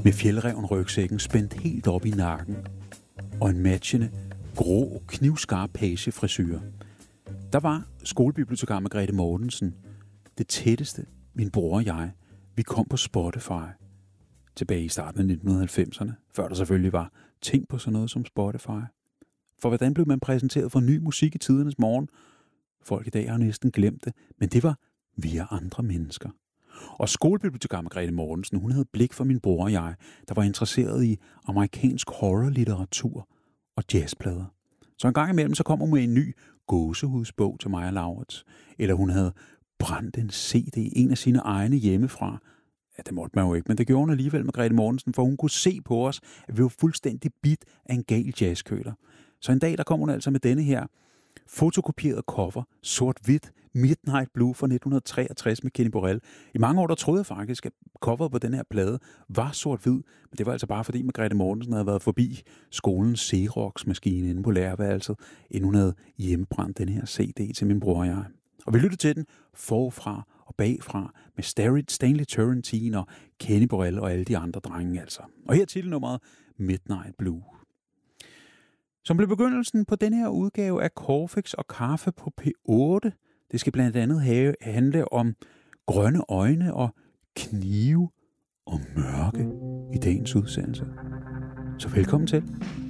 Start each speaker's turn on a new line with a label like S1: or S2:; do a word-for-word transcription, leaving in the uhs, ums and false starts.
S1: Med fjeldreven rygsækken spændt helt op i nakken og en matchende, grå, knivskarp pagefrisyre. Der var skolebibliotekar Margrethe Mortensen. Det tætteste, min bror og jeg, vi kom på Spotify. Tilbage i starten af nitten halvfemserne, før der selvfølgelig var ting på sådan noget som Spotify. For hvordan blev man præsenteret for ny musik i tidernes morgen? Folk i dag har næsten glemt det, men det var via andre mennesker. Og skolebibliotekar Margrethe Mortensen, hun havde blik for min bror og jeg, der var interesseret i amerikansk horrorlitteratur og jazzplader. Så en gang imellem, så kom hun med en ny gåsehudsbog til mig og Laurits. Eller hun havde brændt en C D, en af sine egne hjemmefra. Ja, det måtte man jo ikke, men det gjorde hun alligevel, Margrethe Mortensen, for hun kunne se på os, at vi var fuldstændig bit af en gal jazzkøler. Så en dag, der kom hun altså med denne her fotokopierede cover, sort-hvidt, Midnight Blue fra nitten treogtres med Kenny Burrell. I mange år, der troede jeg faktisk, at coveret på den her plade var sort-hvid, men det var altså bare fordi Margrethe Mortensen havde været forbi skolens Xerox-maskine inde på lærerværelset, inden hun havde hjemmebrændt den her C D til min bror og jeg. Og vi lyttede til den forfra og bagfra med Stanley Turrentine og Kenny Burrell og alle de andre drenge altså. Og her titelnummeret Midnight Blue. Som blev begyndelsen på den her udgave af Corfix og Kaffe på P otte. Det skal blandt andet have, handle om grønne øjne og knive og mørke i dagens udsendelse. Så velkommen til.